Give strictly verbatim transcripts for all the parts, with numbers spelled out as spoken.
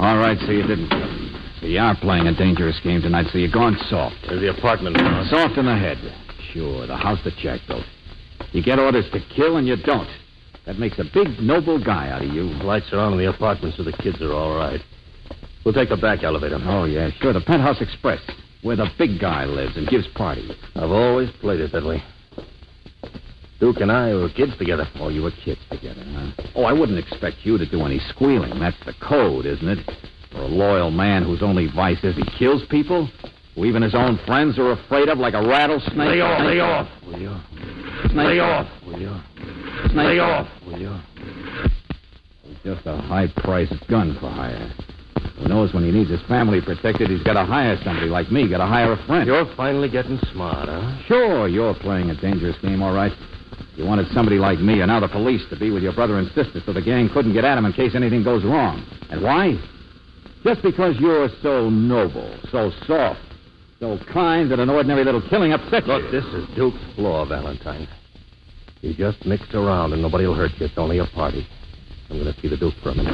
All right, so you didn't kill him. So you are playing a dangerous game tonight, so you're going soft. To the apartment, boss. Soft in the head. Sure, the house that Jack built. You get orders to kill, and you don't. That makes a big, noble guy out of you. Lights are on in the apartment, so the kids are all right. We'll take the back elevator. Oh, yeah, sure. The Penthouse Express, where the big guy lives and gives parties. I've always played it that way. Duke and I were kids together. Oh, you were kids together, huh? Oh, I wouldn't expect you to do any squealing. That's the code, isn't it? For a loyal man whose only vice is he kills people, who even his own friends are afraid of like a rattlesnake. Lay off, snake. lay off, will you? Snake. Lay off, will you? Snake. Lay off, will you? Just a high-priced gun for hire. Who knows when he needs his family protected, he's got to hire somebody like me, got to hire a friend. You're finally getting smart, huh? Sure, you're playing a dangerous game, all right. You wanted somebody like me, and now the police, to be with your brother and sister so the gang couldn't get at him in case anything goes wrong. And why? Just because you're so noble, so soft, so kind that an ordinary little killing upsets you. Look, this is Duke's flaw, Valentine. You just mixed around and nobody will hurt you. It's only a party. I'm going to see the Duke for a minute.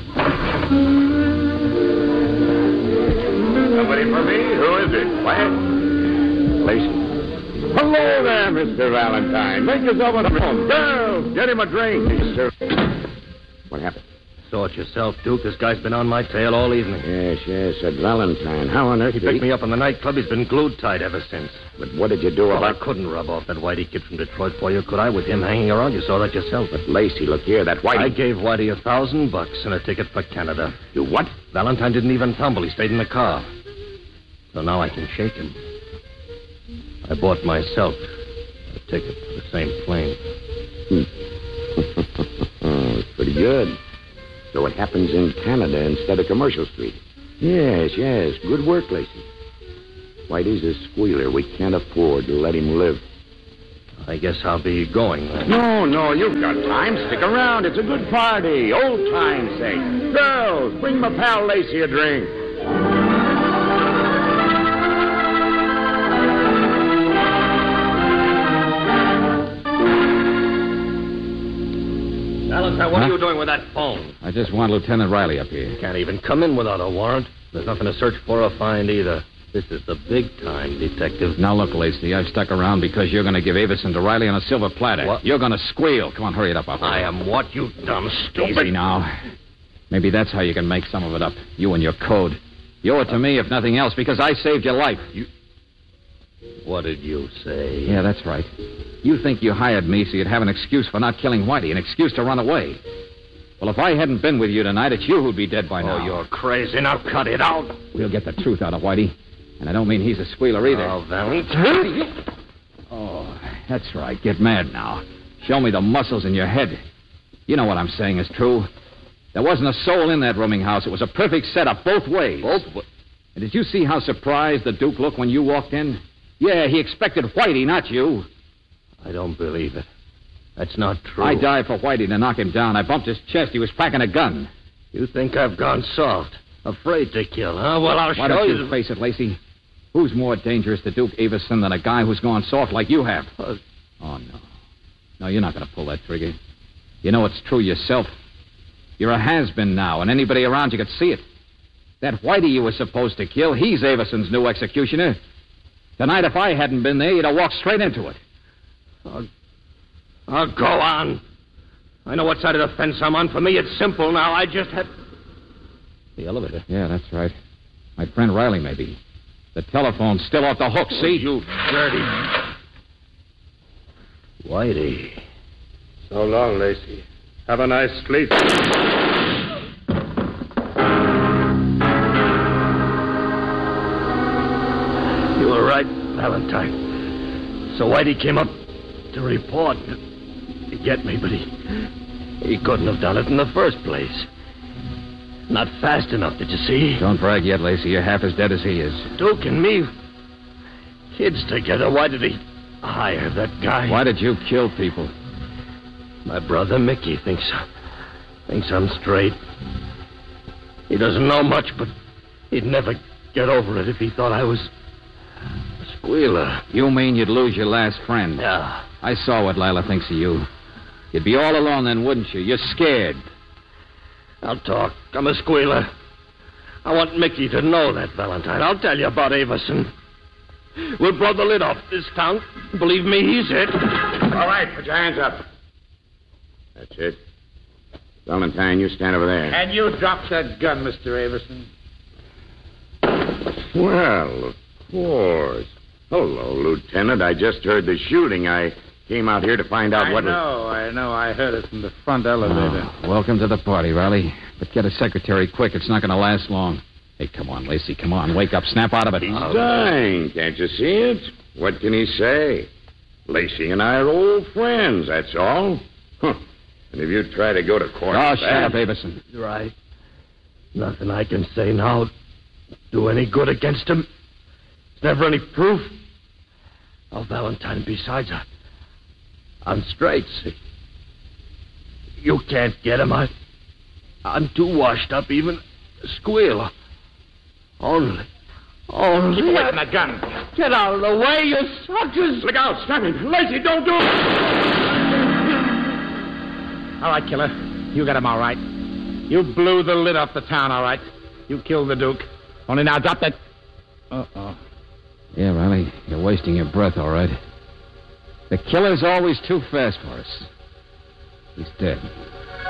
Somebody for me? Who is it? What? Lacey. Hello there, Mister Valentine. Make yourself at home. Girls, get him a drink. Sir. What happened? Saw it yourself, Duke. This guy's been on my tail all evening. Yes, yes, at Valentine. How on earth He did picked me up in the nightclub. He's been glued tight ever since. But what did you do Well, about... I couldn't rub off that Whitey kid from Detroit for you, could I? With him hanging around, you saw that yourself. But, Lacey, look here, that Whitey... I gave Whitey a thousand bucks and a ticket for Canada. You what? Valentine didn't even tumble. He stayed in the car. So now I can shake him. I bought myself a ticket for the same plane. It's pretty good. So it happens in Canada instead of Commercial Street. Yes, yes. Good work, Lacey. Whitey's a squealer. We can't afford to let him live. I guess I'll be going then. No, no, you've got time. Stick around. It's a good party. Old time's sake. Girls, bring my pal Lacey a drink. Valentine, what Huh? are you doing with that phone? I just want Lieutenant Riley up here. Can't even come in without a warrant. There's nothing to search for or find either. This is the big time, detective. Now, look, Lacey, I've stuck around because you're going to give Avison to Riley on a silver platter. What? You're going to squeal. Come on, hurry it up. Up I am what, you dumb stupid? Easy now. Maybe that's how you can make some of it up. You and your code. You owe it to me, if nothing else, because I saved your life. You... What did you say? Yeah, that's right. You think you hired me so you'd have an excuse for not killing Whitey, an excuse to run away. Well, if I hadn't been with you tonight, it's you who'd be dead by now. Oh, you're crazy. Now cut it out. We'll get the truth out of Whitey. And I don't mean he's a squealer either. Oh, Valentine. Oh, that's right. Get mad now. Show me the muscles in your head. You know what I'm saying is true. There wasn't a soul in that rooming house. It was a perfect setup both ways. Both ways? And did you see how surprised the Duke looked when you walked in? Yeah, he expected Whitey, not you. I don't believe it. That's not true. I died for Whitey to knock him down. I bumped his chest. He was packing a gun. You think I've gone soft? Afraid to kill, huh? Well, I'll Why show don't you. you face it, Lacey? Who's more dangerous to Duke Avison than a guy who's gone soft like you have? Uh, Oh, no. No, you're not going to pull that trigger. You know it's true yourself. You're a has-been now, and anybody around you could see it. That Whitey you were supposed to kill, he's Avison's new executioner. Tonight, if I hadn't been there, you'd have walked straight into it. I'll, I'll go on. I know what side of the fence I'm on. For me, it's simple now. I just had... The elevator. Yeah, that's right. My friend Riley, maybe. The telephone's still off the hook, see? You dirty... Whitey. So long, Lacey. Have a nice sleep. You were right, Valentine. So Whitey came up to report to get me, but he... He couldn't have done it in the first place. Not fast enough, did you see? Don't brag yet, Lacey. You're half as dead as he is. Duke and me... Kids together. Why did he hire that guy? Why did you kill people? My brother Mickey thinks... Thinks I'm straight. He doesn't know much, but he'd never get over it if he thought I was... a squealer. You mean you'd lose your last friend? Yeah. I saw what Lila thinks of you. You'd be all alone then, wouldn't you? You're scared. I'll talk. I'm a squealer. I want Mickey to know that, Valentine. I'll tell you about Avison. We'll blow the lid off this town. Believe me, he's it. All right, put your hands up. That's it. Valentine, you stand over there. And you drop that gun, Mister Avison. Well, of course. Hello, Lieutenant. I just heard the shooting. I came out here to find out I what... know, I know. I heard it from the front elevator. Oh, welcome to the party, Riley. But get a secretary quick. It's not going to last long. Hey, come on, Lacey. Come on. Wake up. Snap out of it. He's dying. Can't you see it? What can he say? Lacey and I are old friends, that's all. Huh. And if you try to go to court... Oh, with shut that- up, Avison. Right. Nothing I can say now do any good against him. There's never any proof. Oh, Valentine, besides, I, I'm straight, see. You can't get him. I, I'm too washed up even to squeal. Only, only... Keep away from that gun. Get out of the way, you suckers! Look out, stop him. Lacey, don't do it. All right, killer. You got him all right. You blew the lid off the town, all right. You killed the Duke. Only now drop that... Uh-oh. Yeah, Riley. You're wasting your breath, all right. The killer's always too fast for us. He's dead.